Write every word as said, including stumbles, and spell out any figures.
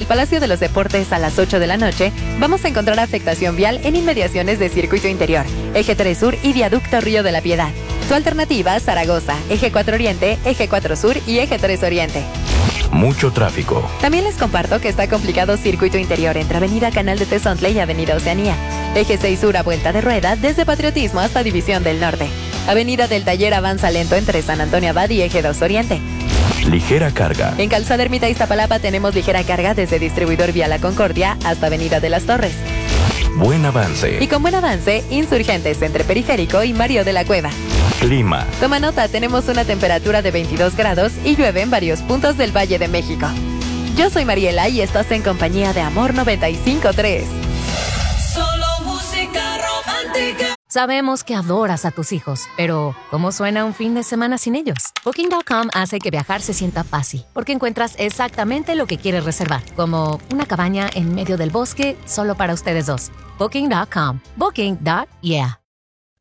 Palacio de los Deportes a las ocho de la noche, vamos a encontrar afectación vial en inmediaciones de Circuito Interior, Eje tres Sur y Viaducto Río de la Piedad. Tu alternativa, Zaragoza, Eje cuatro Oriente, Eje cuatro Sur y Eje tres Oriente. Mucho tráfico. También les comparto que está complicado Circuito Interior entre Avenida Canal de Tezontle y Avenida Oceanía. Eje seis Sur a vuelta de rueda desde Patriotismo hasta División del Norte. Avenida del Taller avanza lento entre San Antonio Abad y Eje dos Oriente. Ligera carga. En Calzada Ermita Iztapalapa tenemos ligera carga desde Distribuidor Vía La Concordia hasta Avenida de las Torres. Buen avance. Y con buen avance, Insurgentes entre Periférico y Mario de la Cueva. Clima. Toma nota, tenemos una temperatura de veintidós grados y llueve en varios puntos del Valle de México. Yo soy Mariela y estás en compañía de Amor noventa y cinco punto tres. Solo música romántica. Sabemos que adoras a tus hijos, pero ¿cómo suena un fin de semana sin ellos? Booking punto com hace que viajar se sienta fácil, porque encuentras exactamente lo que quieres reservar, como una cabaña en medio del bosque solo para ustedes dos. Booking punto com. Booking. Yeah.